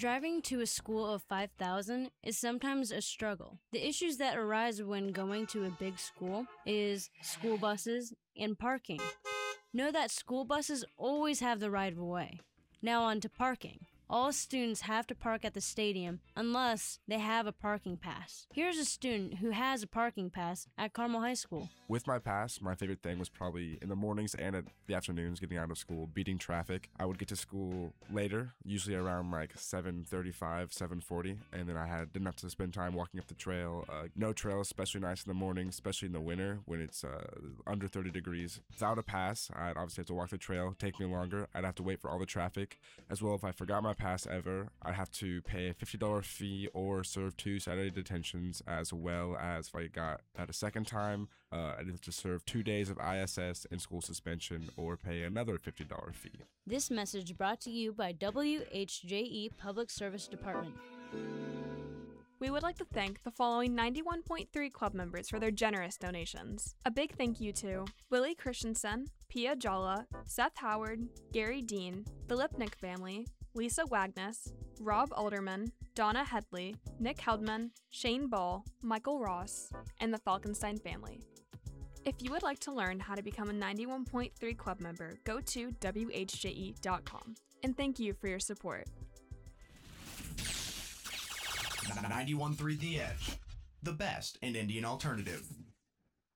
Driving to a school of 5,000 is sometimes a struggle. The issues that arise when going to a big school is school buses and parking. Know that school buses always have the right of way. Now on to parking. All students have to park at the stadium unless they have a parking pass. Here's a student who has a parking pass at Carmel High School. With my pass, my favorite thing was probably in the mornings and at the afternoons getting out of school, beating traffic. I would get to school later, usually around like 7:35, 7:40, and then didn't have to spend time walking up the trail. No trail, especially nice in the morning, especially in the winter when it's under 30 degrees. Without a pass, I'd obviously have to walk the trail, take me longer. I'd have to wait for all the traffic. As well, if I forgot my pass ever, I'd have to pay a $50 fee or serve 2 Saturday detentions, as well as if I got at a second time, I'd have to serve 2 days of ISS and school suspension or pay another $50 fee. This message brought to you by WHJE Public Service Department. We would like to thank the following 91.3 Club members for their generous donations. A big thank you to Willie Christensen, Pia Jalla, Seth Howard, Gary Dean, the Lipnick family, Lisa Wagness, Rob Alderman, Donna Headley, Nick Heldman, Shane Ball, Michael Ross, and the Falkenstein family. If you would like to learn how to become a 91.3 Club member, go to WHJE.com. And thank you for your support. 91.3 The Edge, the best in Indian alternative.